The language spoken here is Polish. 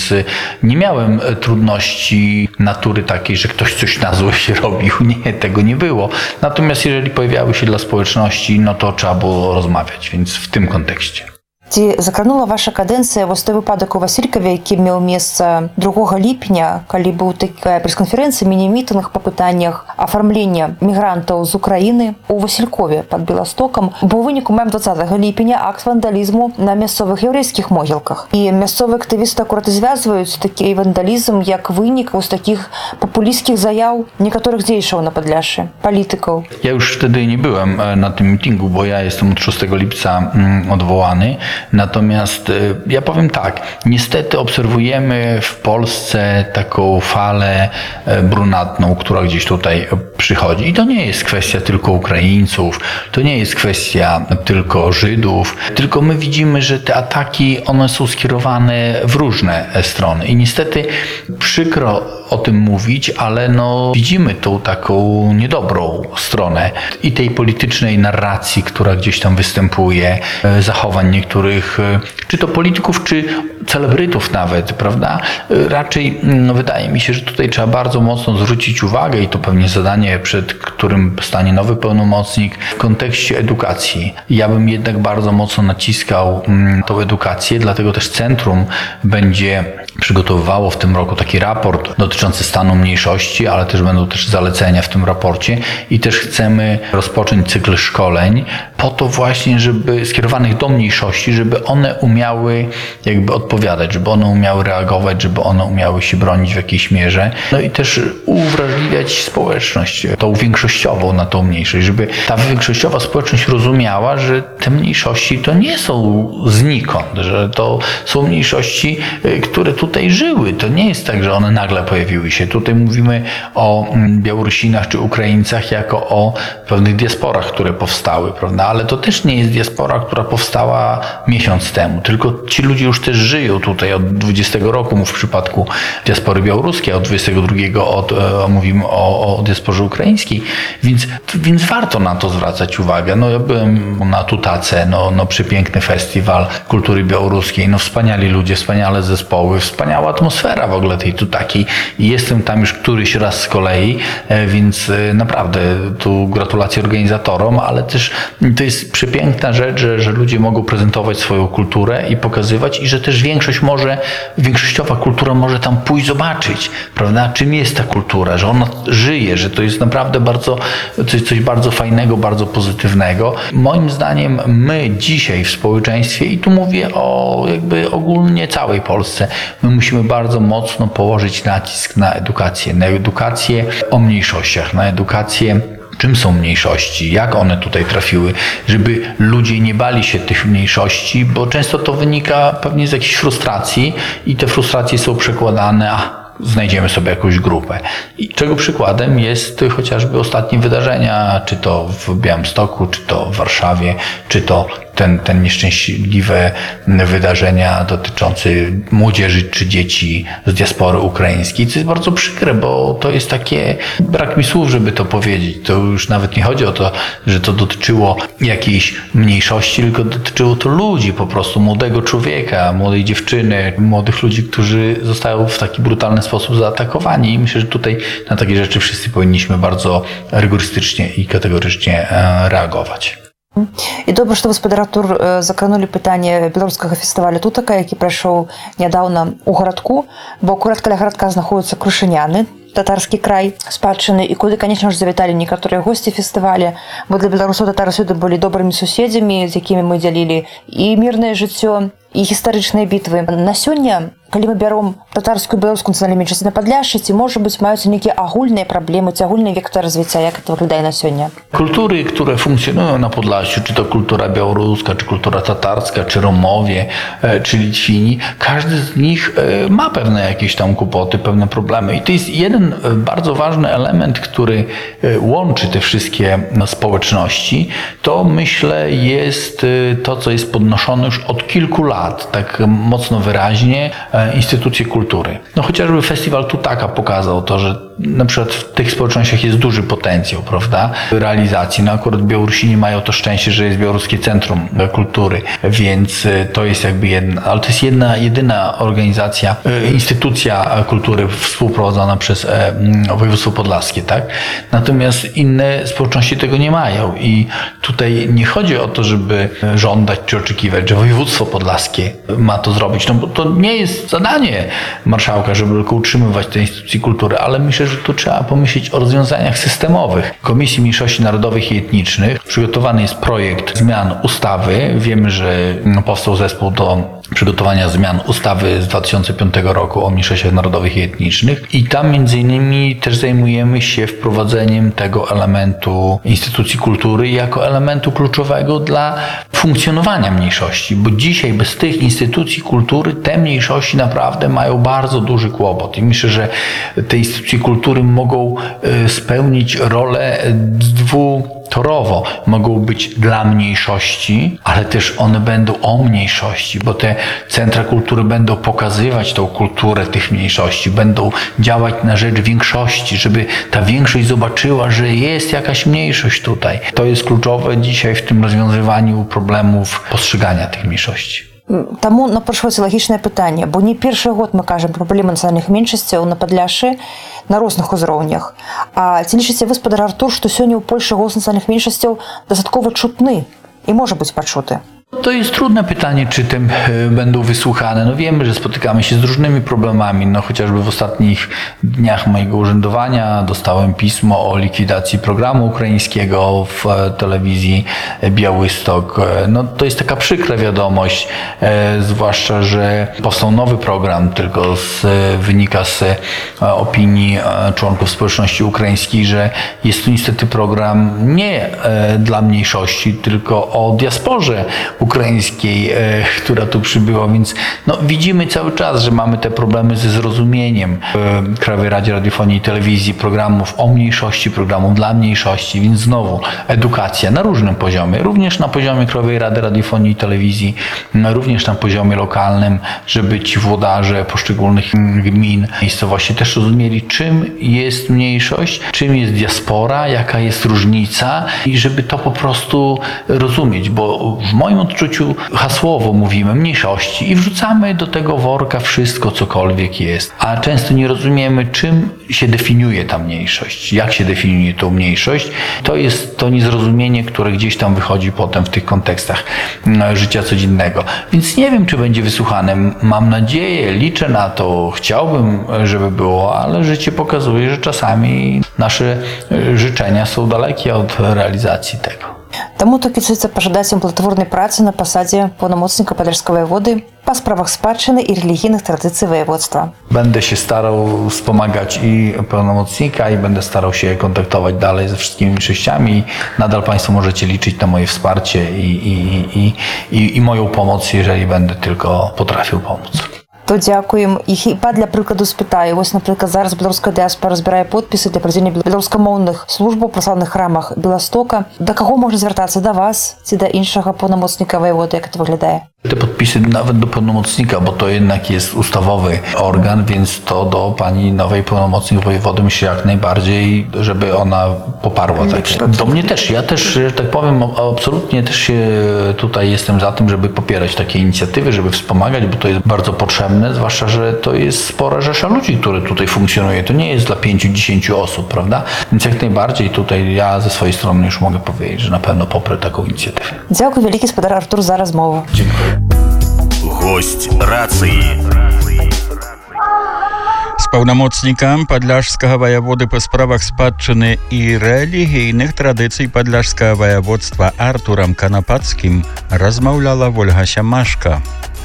więc nie miałem trudności natury takiej, że ktoś coś na złość robił. Nie, tego nie było. Natomiast jeżeli pojawiały się dla społeczności, no to trzeba było rozmawiać, więc w tym kontekście. Ці закранула ваша кадэнцыя вось той выпадак у Васількаве, які меў месца 2 ліпеня, калі быў такая прэс-канферэнцыя, міні-мітынг па пытаннях афармлення мігрантаў з Украіны у Васількове пад Беластокам. Бо ў выніку маем 20 ліпеня акт вандалізму на мясцовых яўрэйскіх могілках. І мясцовыя актывісты акурат і звязваюць такі вандалізм як вынік вось такіх папулістскіх заяў некаторых дзейшаў на Падляшшы, politykov. Ja już wtedy nie byłem na tym mitingu, bo ja jestem od 6 lipca odwołany. Natomiast ja powiem tak, niestety obserwujemy w Polsce taką falę brunatną, która gdzieś tutaj przychodzi. I to nie jest kwestia tylko Ukraińców, to nie jest kwestia tylko Żydów, tylko my widzimy, że te ataki, one są skierowane w różne strony. I niestety przykro o tym mówić, ale no widzimy tą taką niedobrą stronę i tej politycznej narracji, która gdzieś tam występuje, zachowań niektórych, czy to polityków, czy celebrytów nawet, prawda? Raczej wydaje mi się, że tutaj trzeba bardzo mocno zwrócić uwagę i to pewnie zadanie, przed którym stanie nowy pełnomocnik w kontekście edukacji. Ja bym jednak bardzo mocno naciskał tą edukację, dlatego też Centrum będzie przygotowywało w tym roku taki raport dotyczący stanu mniejszości, ale też będą też zalecenia w tym raporcie i też chcemy rozpocząć cykl szkoleń po to właśnie, żeby skierowanych do mniejszości, żeby one umiały jakby odpowiadać, żeby one umiały reagować, żeby one umiały się bronić w jakiejś mierze. No i też uwrażliwiać społeczność, tą większościową na tą mniejszość, żeby ta większościowa społeczność rozumiała, że te mniejszości to nie są znikąd, że to są mniejszości, które tutaj żyły. To nie jest tak, że one nagle pojawiły się. Tutaj mówimy o Białorusinach czy Ukraińcach jako o pewnych diasporach, które powstały, prawda? Ale to też nie jest diaspora, która powstała miesiąc temu, tylko ci ludzie już też żyją tutaj od 20 roku, w przypadku diaspory białoruskiej, od 22 mówimy o diasporze ukraińskiej, więc warto na to zwracać uwagę. No ja byłem na Tutace, no przepiękny festiwal kultury białoruskiej, no wspaniali ludzie, wspaniale zespoły, wspaniała atmosfera w ogóle tej Tutaki i jestem tam już któryś raz z kolei, więc naprawdę tu gratulacje organizatorom, ale też to jest przepiękna rzecz, że ludzie mogą prezentować swoją kulturę i pokazywać i że też większościowa kultura może tam pójść zobaczyć, prawda, czym jest ta kultura, że ona żyje, że to jest naprawdę coś bardzo fajnego, bardzo pozytywnego. Moim zdaniem my dzisiaj w społeczeństwie, i tu mówię o jakby ogólnie całej Polsce, my musimy bardzo mocno położyć nacisk na edukację o mniejszościach, na edukację, czym są mniejszości, jak one tutaj trafiły, żeby ludzie nie bali się tych mniejszości, bo często to wynika pewnie z jakiejś frustracji i te frustracje są przekładane, znajdziemy sobie jakąś grupę. I czego przykładem jest chociażby ostatnie wydarzenia, czy to w Białymstoku, czy to w Warszawie, czy to ten nieszczęśliwe wydarzenia dotyczące młodzieży czy dzieci z diaspory ukraińskiej, co jest bardzo przykre, bo to jest takie, brak mi słów, żeby to powiedzieć. To już nawet nie chodzi o to, że to dotyczyło jakiejś mniejszości, tylko dotyczyło to ludzi, po prostu młodego człowieka, młodej dziewczyny, młodych ludzi, którzy zostają w taki brutalny sposób zaatakowani i myślę, że tutaj na takie rzeczy wszyscy powinniśmy bardzo rygorystycznie i kategorycznie reagować. І добра, што гаспадар Артур закранулі пытанне беларускага фестывалю Тутака, які прайшоў нядаўна ў гарадку, бо акурат каля гарадка знаходзяцца Крушыняны, татарскі край спадчыны, і куды, канечне ж, завіталі некаторыя госці фестываля, бо для беларусаў татары сюды былі добрымі суседзямі, з якімі мы дзялілі і мірнае жыццё, і гістарычныя бітвы. На сёння, калі мы бяром татарскую і беларускую нацыянальную меншасць на Падляшшы, ці, можа быць, маюцца нейкія агульныя праблемы, ці агульны вектор развіцця, jak to wygląda na сёння? Kultury, które funkcjonują na Podlasiu, czy to kultura białoruska, czy kultura tatarska, czy Romowie, czy Litwini, każdy z nich ma pewne jakieś tam kłopoty, pewne problemy. I to jest jeden bardzo ważny element, który łączy te wszystkie społeczności. To, myślę, jest to, co jest podnoszone już od kilku lat, tak mocno wyraźnie, instytucje kultury. No chociażby festiwal Tutaka pokazał to, że na przykład w tych społecznościach jest duży potencjał, prawda, realizacji. No akurat Białorusini mają to szczęście, że jest Białoruskie Centrum Kultury, więc to jest jakby ale to jest jedyna organizacja, instytucja kultury współprowadzona przez województwo podlaskie, tak? Natomiast inne społeczności tego nie mają i tutaj nie chodzi o to, żeby żądać czy oczekiwać, że województwo podlaskie ma to zrobić, no bo to nie jest zadanie marszałka, żeby tylko utrzymywać te instytucje kultury, ale myślę, że tu trzeba pomyśleć o rozwiązaniach systemowych. Komisji Mniejszości Narodowych i Etnicznych przygotowany jest projekt zmian ustawy. Wiemy, że powstał zespół do przygotowania zmian ustawy z 2005 roku o mniejszościach narodowych i etnicznych i tam między innymi też zajmujemy się wprowadzeniem tego elementu instytucji kultury jako elementu kluczowego dla funkcjonowania mniejszości, bo dzisiaj bez tych instytucji kultury te mniejszości naprawdę mają bardzo duży kłopot i myślę, że te instytucje kultury mogą spełnić rolę dwutorowo. Mogą być dla mniejszości, ale też one będą o mniejszości, bo te centra kultury będą pokazywać tą kulturę tych mniejszości, będą działać na rzecz większości, żeby ta większość zobaczyła, że jest jakaś mniejszość tutaj. To jest kluczowe dzisiaj w tym rozwiązywaniu problemów postrzegania tych mniejszości. Таму напрашваецца лагічнае пытанне, бо не першы год мы кажам праблемы нацыянальных меншасцяў на Падляшшы на розных узроўнях. А ці лічыце вы, спадар Артур, што сёння ў Польшы голас нацыянальных меншасцяў дастаткова чутны і можа быць пачуты? To jest trudne pytanie, czy tym będą wysłuchane. No wiemy, że spotykamy się z różnymi problemami. No chociażby w ostatnich dniach mojego urzędowania dostałem pismo o likwidacji programu ukraińskiego w telewizji Białystok. No to jest taka przykra wiadomość, zwłaszcza, że powstał nowy program, tylko wynika z opinii członków społeczności ukraińskiej, że jest to niestety program nie dla mniejszości, tylko o diasporze ukraińskiej, która tu przybyła, więc no, widzimy cały czas, że mamy te problemy ze zrozumieniem w Krajowej Radzie Radiofonii i Telewizji programów o mniejszości, programów dla mniejszości, więc znowu edukacja na różnym poziomie, również na poziomie Krajowej Rady Radiofonii i Telewizji, również na poziomie lokalnym, żeby ci włodarze poszczególnych gmin, miejscowości też rozumieli, czym jest mniejszość, czym jest diaspora, jaka jest różnica i żeby to po prostu rozumieć, bo w moim odczuciu hasłowo mówimy mniejszości i wrzucamy do tego worka wszystko, cokolwiek jest, a często nie rozumiemy, czym się definiuje ta mniejszość, jak się definiuje tą mniejszość. To jest to niezrozumienie, które gdzieś tam wychodzi potem w tych kontekstach życia codziennego. Więc nie wiem, czy będzie wysłuchane. Mam nadzieję, liczę na to, chciałbym, żeby było, ale życie pokazuje, że czasami nasze życzenia są dalekie od realizacji tego. Таму то кіцуецца пажадаць ім платворнай працы на пасадзе паўнамоцніка падляшскай воеводы па справах спадчыны і рэлігійных традыцый воеводства. Będę się starał wspomagać i pełnomocnika i będę starał się kontaktować dalej ze wszystkimi mniejszościami. Nadal Państwo możecie liczyć na moje wsparcie i moją pomoc, jeżeli będę tylko potrafił pomóc. То дзякуем. І хіба для прыкладу спытаю, вось, напрыклад, зараз беларуская дыаспара збірае подпісы для правядзення беларускамоўных службаў у праваслаўных храмах Беластока. Да каго можна звяртацца? Да вас ці да іншага паўнамоцніка воеводы, як это wygląda? Te podpisy nawet do pełnomocnika, bo to jednak jest ustawowy organ, więc to do pani nowej pełnomocnik wojewody myślę jak najbardziej, żeby ona poparła takie. Do mnie też. Ja też, że tak powiem, absolutnie też się tutaj jestem za tym, żeby popierać takie inicjatywy, żeby wspomagać, bo to jest bardzo potrzebne, zwłaszcza, że to jest spora rzesza ludzi, które tutaj funkcjonuje. To nie jest dla 5-10 osób, prawda? Więc jak najbardziej tutaj ja ze swojej strony już mogę powiedzieć, że na pewno poprę taką inicjatywę. Dziękuję wielkie, спадар Артур, za rozmowę. Dziękuję. Гость рацыі. З паўнамоцнікам падляшскага ваяводы па справах спадчыны і рэлігійных традыцый падляшскага ваяводства Артурам Канапацкім размаўляла Вольга Сямашка.